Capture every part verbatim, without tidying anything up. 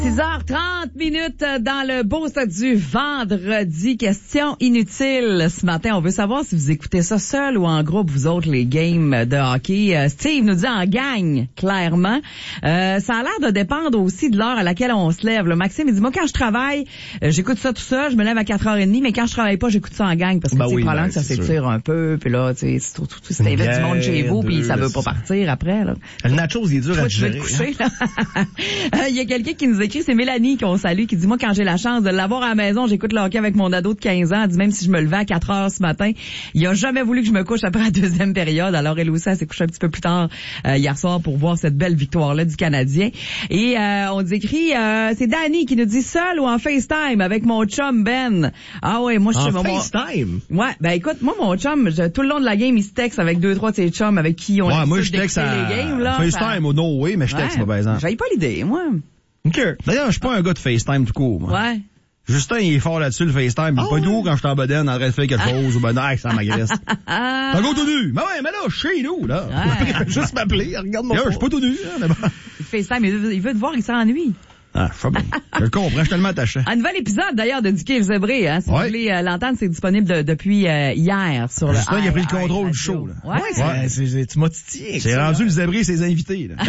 six heures trente minutes dans le boost du vendredi. Question inutile. Ce matin, on veut savoir si vous écoutez ça seul ou en groupe, vous autres, les games de hockey. Euh, Steve nous dit en gang, clairement. Euh, ça a l'air de dépendre aussi de l'heure à laquelle on se lève. Là, Maxime, il dit, moi, quand je travaille, euh, j'écoute ça tout seul, je me lève à quatre heures trente, mais quand je travaille pas, j'écoute ça en gang parce que, ben tu sais, oui, probablement ben, que ça s'étire un peu, puis là, tu sais, c'est tout, tout, tout, si t'invites du monde chez vous, puis ça veut pas partir après, là. Le nacho, il est dur à gérer. Il y a quelqu'un qui nous écrit, c'est Mélanie qu'on salue, qui dit, moi, quand j'ai la chance de l'avoir à la maison, j'écoute le hockey avec mon ado de quinze ans. Elle dit, même si je me levais à quatre heures ce matin, il a jamais voulu que je me couche après la deuxième période. Alors, elle aussi, elle s'est couchée un petit peu plus tard euh, hier soir pour voir cette belle victoire-là du Canadien. Et euh, on nous écrit, euh, c'est Danny qui nous dit, seul ou en FaceTime avec mon chum Ben. Ah ouais, moi, je suis... En FaceTime? Moi, ouais, ben écoute, moi, mon chum, je, tout le long de la game, il se texte avec deux, trois de ses chums avec qui on ouais, a moi, je texte à les games, là. FaceTime au no way, mais je texte, ouais, par exemple. J'avais pas l'idée, moi. OK. D'ailleurs, je suis pas un gars de FaceTime tout court, moi. Ouais. Justin, il est fort là-dessus, le FaceTime. Il est oh, pas ouais. doux quand je suis en bedaine, en train de faire quelque chose, ou ben, non, ça m'agresse. T'as un gars tout nu. Mais ouais, mais là, chez nous, là. Ouais. Juste m'appeler, regarde-moi. Je suis pas tout nu, hein, mais bon. Le FaceTime, il veut, il veut te voir, il s'ennuie. Ah, je sais bien. Je le comprends, je suis tellement attaché. Un nouvel épisode, d'ailleurs, de Dicky et le Zébré, hein. Si ouais. vous voulez euh, l'entendre, c'est disponible de, depuis euh, hier sur le Justin, il a pris le contrôle du show, là. Ouais. ouais, ouais. C'est, c'est, tu m'as titillé. C'est rendu là. Le Zébré et ses invités, là.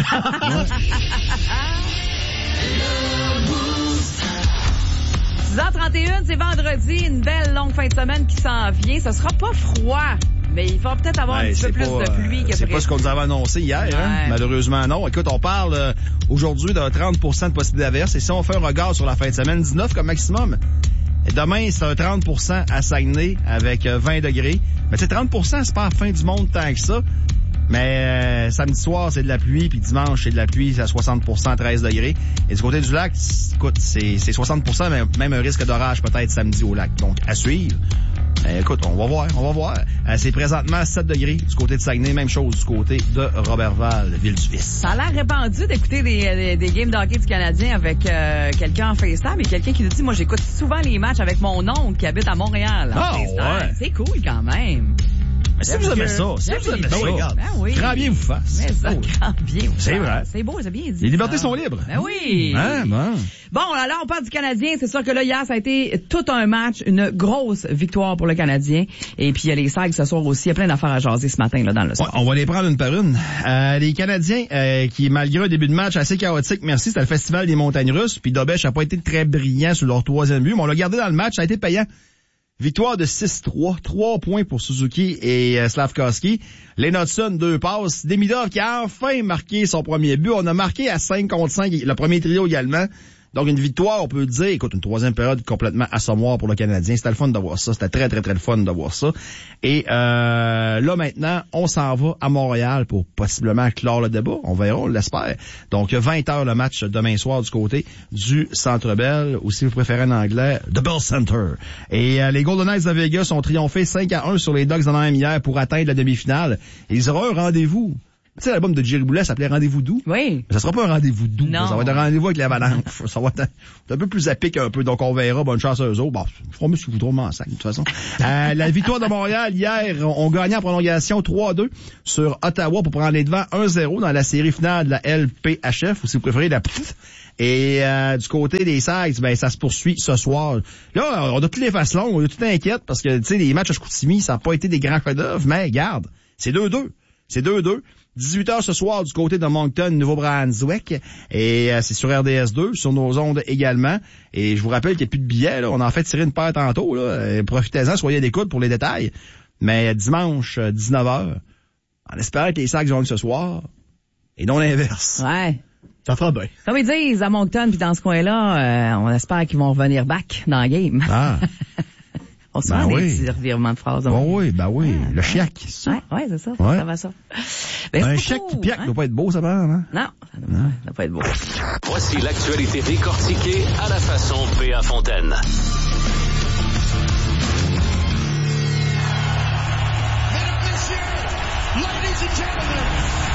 six heures trente et un, c'est vendredi, une belle longue fin de semaine qui s'en vient. Ce sera pas froid, mais il va peut-être avoir ouais, un petit peu plus pas, de pluie que C'est pré- pas ce qu'on nous avait annoncé hier, ouais. hein? Malheureusement non. Écoute, on parle euh, aujourd'hui de trente pour cent de possibilités d'averse, et si on fait un regard sur la fin de semaine, dix-neuf comme maximum. Et demain, c'est un trente pour cent à Saguenay avec euh, vingt degrés. Mais tu sais, trente pour cent, c'est pas la fin du monde tant que ça. Mais euh, samedi soir, c'est de la pluie, puis dimanche, c'est de la pluie, c'est à soixante pour cent à treize degrés. Et du côté du lac, écoute, c'est, c'est soixante pour cent, mais même un risque d'orage peut-être samedi au lac. Donc, à suivre. Euh, écoute, on va voir, on va voir. Euh, c'est présentement sept degrés du côté de Saguenay, même chose du côté de Robertval, Ville-du-Vice. Ça a l'air répandu d'écouter des, des, des games de hockey du Canadien avec euh, quelqu'un en FaceTime et quelqu'un qui nous dit, moi, j'écoute souvent les matchs avec mon oncle qui habite à Montréal. En oh, FaceTime. Ouais. C'est cool quand même. Mais si vous aimez ça, si vous aimez ça, regarde. Ben oui. Grand bien vous fasse. Mais ça, grand bien vous C'est vrai. C'est beau, c'est bien dit. Les libertés ça. sont libres. Ben oui. Hein, bon. Bon, alors on parle du Canadien. C'est sûr que là, hier, ça a été tout un match, une grosse victoire pour le Canadien. Et puis, il y a les Sags ce soir aussi. Il y a plein d'affaires à jaser ce matin là dans le sport. Ouais, on va les prendre une par une. Euh, les Canadiens, euh, qui, malgré un début de match assez chaotique, merci, c'était le Festival des montagnes russes. Puis Dobech n'a pas été très brillant sur leur troisième but, mais on l'a gardé dans le match. Ça a été payant. Victoire de six trois, trois points pour Suzuki et euh, Slavkovski. Lenotson, deux passes. Demidov qui a enfin marqué son premier but. On a marqué à cinq contre cinq, le premier trio également. Donc une victoire, on peut dire, écoute, une troisième période complètement assommoire pour le Canadien. C'était le fun de voir ça. C'était très, très, très le fun de voir ça. Et euh, là, maintenant, on s'en va à Montréal pour possiblement clore le débat. On verra, on l'espère. Donc, vingt heures le match demain soir du côté du Centre Bell, ou si vous préférez en anglais, The Bell Center. Et euh, les Golden Knights de Vegas ont triomphé cinq à un sur les Ducks d'Anaheim hier pour atteindre la demi-finale. Et ils auront un rendez-vous. Tu sais, l'album de Jerry Boulet s'appelait Rendez-vous doux. Oui. Mais ça sera pas un rendez-vous doux. Non. Ça va être un rendez-vous avec l'avalanche. Ça va être un, un peu plus à pic un peu. Donc, on verra. Bonne chance à eux autres. Bon, je ferai mieux ce que vous trouvez en sac, de toute façon. euh, la victoire de Montréal hier, on, on gagnait en prolongation trois à deux sur Ottawa pour prendre les devants un zéro dans la série finale de la L P H F, ou si vous préférez la P F. Et euh, du côté des Sags, ben ça se poursuit ce soir. Là, on a toutes les faces longues, on est tout inquiète parce que, tu sais, les matchs à Chicoutimi, ça n'a pas été des grands chefs-d'œuvre, mais garde, c'est deux deux. C'est deux deux. dix-huit heures ce soir du côté de Moncton, Nouveau-Brunswick. Et euh, c'est sur R D S deux, sur nos ondes également. Et je vous rappelle qu'il n'y a plus de billets. Là. On a en fait tiré une paire tantôt. Là. Et profitez-en, soyez à l'écoute pour les détails. Mais dimanche, dix-neuf heures, en espérant que les Sags gagnent ce soir, et non l'inverse. Ouais. Ça fera bien. Comme ils disent à Moncton, puis dans ce coin-là, euh, on espère qu'ils vont revenir back dans le game. Ah. On se ben fait oui. Des petits revirements de phrases. Bon, oui, ben oui. Ah, le chiac, c'est ça? Ouais, ouais, c'est ça. Ouais. Ça va ça. Ben, un chiac qui piaque, hein? Doit pas être beau, ça, va, hein? Non, ça doit, hein? doit pas être beau. Voici l'actualité décortiquée à la façon P A Fontaine. Mesdames, messieurs, ladies and gentlemen,